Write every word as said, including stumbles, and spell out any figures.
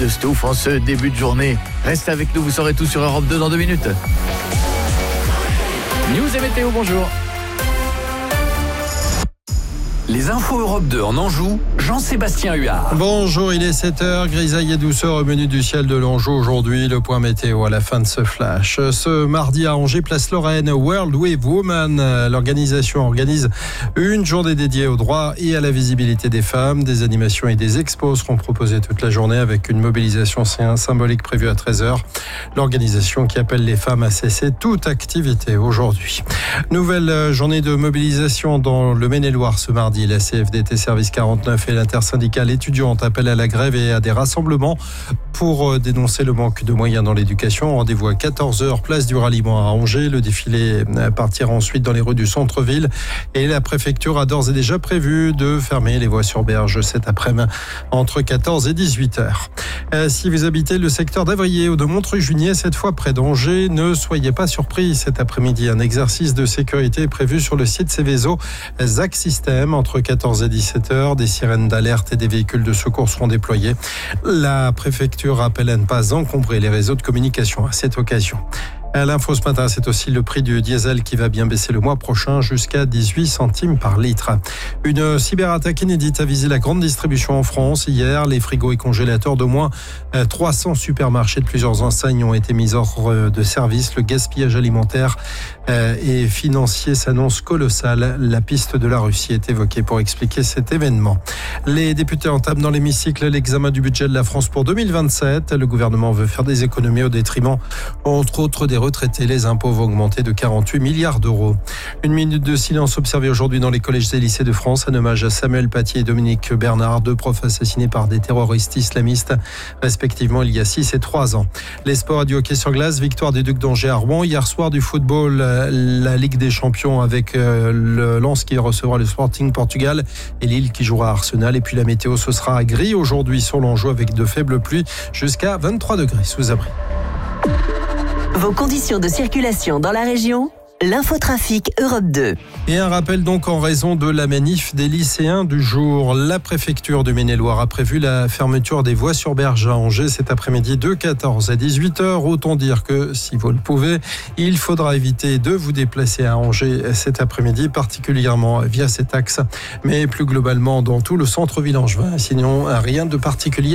de Stouff en ce début de journée. Restez avec nous, vous saurez tout sur Europe deux dans deux minutes. News et météo, bonjour. Les infos Europe deux en Anjou, Jean-Sébastien Huard. Bonjour, il est sept heures, grisaille et douceur au menu du ciel de l'Anjou aujourd'hui. Le point météo à la fin de ce flash. Ce mardi à Angers, place Lorraine, World Wave Woman. L'organisation organise une journée dédiée aux droits et à la visibilité des femmes. Des animations et des expos seront proposées toute la journée avec une mobilisation symbolique prévue à treize heures. L'organisation qui appelle les femmes à cesser toute activité aujourd'hui. Nouvelle journée de mobilisation dans le Maine-et-Loire ce mardi. La C F D T Service quarante-neuf et l'intersyndicale étudiante appellent à la grève et à des rassemblements pour dénoncer le manque de moyens dans l'éducation. Rendez-vous à quatorze heures, place du Ralliement à Angers. Le défilé partira ensuite dans les rues du centre-ville et la préfecture a d'ores et déjà prévu de fermer les voies sur berge cet après-midi entre quatorze et dix-huit heures. Si vous habitez le secteur d'Avrier ou de Montreuil-Junier, cette fois près d'Angers, ne soyez pas surpris. Cet après-midi, un exercice de sécurité est prévu sur le site Céveso Z A C System. Entre quatorze et dix-sept heures, des sirènes d'alerte et des véhicules de secours seront déployés. La préfecture rappelle à ne pas encombrer les réseaux de communication à cette occasion. À l'info ce matin, c'est aussi le prix du diesel qui va bien baisser le mois prochain jusqu'à dix-huit centimes par litre. Une cyberattaque inédite a visé la grande distribution en France. Hier, les frigos et congélateurs d'au moins trois cents supermarchés de plusieurs enseignes ont été mis hors de service. Le gaspillage alimentaire et financier s'annonce colossal. La piste de la Russie est évoquée pour expliquer cet événement. Les députés entament dans l'hémicycle l'examen du budget de la France pour deux mille vingt-sept. Le gouvernement veut faire des économies au détriment, entre autres, des retraités. Les impôts vont augmenter de quarante-huit milliards d'euros. Une minute de silence observée aujourd'hui dans les collèges et lycées de France. Un hommage à Samuel Paty et Dominique Bernard, deux profs assassinés par des terroristes islamistes, respectivement il y a six et trois ans. Les sports et du hockey sur glace, victoire des Ducs d'Angers à Rouen. Hier soir, du football, la Ligue des Champions avec le Lens qui recevra le Sporting Portugal et Lille qui jouera à Arsenal. Et puis la météo, ce sera gris aujourd'hui sur l'Anjou avec de faibles pluies jusqu'à vingt-trois degrés sous abri. Vos conditions de circulation dans la région, l'infotrafic Europe deux. Et un rappel donc en raison de la manif des lycéens du jour. La préfecture du Maine-et-Loire a prévu la fermeture des voies sur berge à Angers cet après-midi de quatorze à dix-huit heures. Autant dire que si vous le pouvez, il faudra éviter de vous déplacer à Angers cet après-midi, particulièrement via cet axe, mais plus globalement dans tout le centre-ville angevin. Sinon, rien de particulier